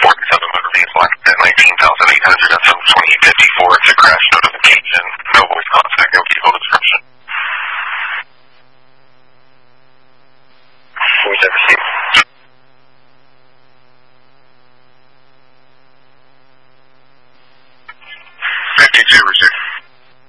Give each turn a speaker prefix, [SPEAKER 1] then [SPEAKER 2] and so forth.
[SPEAKER 1] 47 motor vehicle at 19,800 FM 2054. It's a crash notification. No voice contact, no vehicle description. Voice ever received. 52 received.